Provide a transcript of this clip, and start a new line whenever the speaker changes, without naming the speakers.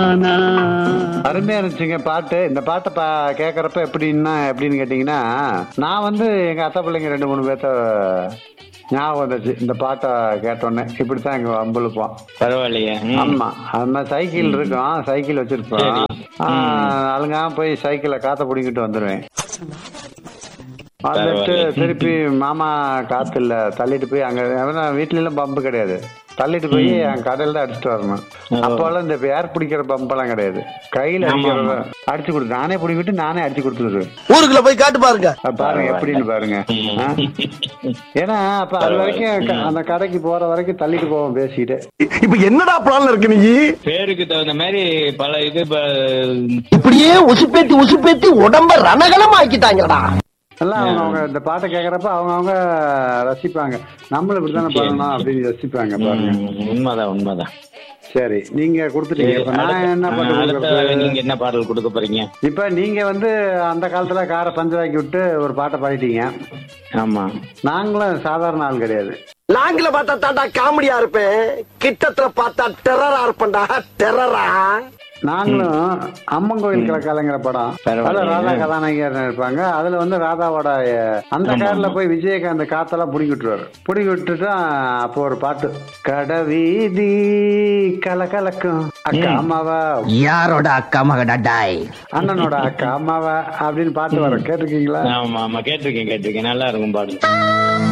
தானா.
அருமையா இருந்துச்சுங்க பாட்டு. இந்த பாட்டை கேக்குறப்ப எப்படின்னு கேட்டீங்கன்னா, நான் வந்து எங்க அத்தை பிள்ளைங்க 2-3 பேர்த்த ஞாபகம் வந்துச்சு இந்த பாட்டை கேட்டோன்னே. இப்படித்தான் எங்க அம்பளுப்போம்.
பரவாயில்லையே.
ஆமா, அது மாதிரி சைக்கிள் இருக்கும், சைக்கிள் வச்சிருப்போம். அழுங்காம போய் சைக்கிளை காத்த பிடிக்கிட்டு வந்துடுவேன். வந்துட்டு திருப்பி மாமா காத்து இல்ல தள்ளிட்டு போய் அங்க வீட்ல எல்லாம் பம்பு கிடையாது, தள்ளிட்டு போய் என் கடையில தான் அடிச்சுட்டு வரணும். அப்பெல்லாம் இந்த ஏர் பிடிக்கிற பம்ப் எல்லாம் கிடையாது, கையில அடிக்கிறத அடிச்சு கொடுத்து நானே பிடிக்கிட்டு நானே அடிச்சு கொடுத்துருவேன்.
ஊருக்குள்ள போய் காட்டு பாருங்க,
பாருங்க எப்படின்னு பாருங்க. ஏன்னா அப்ப அது வரைக்கும் அந்த கடைக்கு போற வரைக்கும் தள்ளிட்டு போவோம் பேசிக்கிட்டு.
இப்ப என்னடா பிளான்ல இருக்கு நீ?
பேருக்கு தகுந்த மாதிரி பல இது
இப்படியே உசுப்பேத்தி உடம்ப ரணகலம் ஆக்கிட்டாங்கடா.
எல்லாம் அவங்க இந்த பாட்டை கேக்குறப்ப அவங்க ரசிப்பாங்க, நம்மளும் இப்படித்தானே பண்ணணும் அப்படின்னு ரசிப்பாங்க பாருங்க.
உண்மைதான்.
சரி, நீங்க கொடுத்துட்டீங்க. இப்ப நான் என்ன
பாட்டு, நீங்க என்ன பாடல் கொடுக்க போறீங்க?
இப்ப நீங்க வந்து அந்த காலத்துல காரை பஞ்சராக்கி விட்டு ஒரு பாட்டை பாடிட்டீங்க.
ஆமா,
நாங்களும் சாதாரண ஆள் கிடையாது.
லாங்கில பார்த்தா தாண்டா காமெடியா இருப்பேன், கிட்டத்துல பார்த்தா டெரரா இருப்பேன்டா, டெரரா.
நாங்களும் அம்மன் கோயில் கிழக்காலங்கிற படம், அதுல ராதா கதாநாயகர் இருப்பாங்க. அதுல வந்து ராதாவோட அந்த கார்ல போய் விஜயகாந்த் காத்தெல்லாம் புடிங்கி விட்டுருவாரு. புடிங்கி விட்டுட்டா அப்போ ஒரு பாட்டு, கடவீதி கலகலக்கும் அக்கா அம்மாவா.
யாரோட அக்கா மகடாய்?
அண்ணனோட அக்கா அம்மாவா அப்படின்னு பாட்டு வரும், கேட்டிருக்கீங்களா?
ஆமா கேட்டிருக்கேன், நல்லா இருக்கும் பாடு.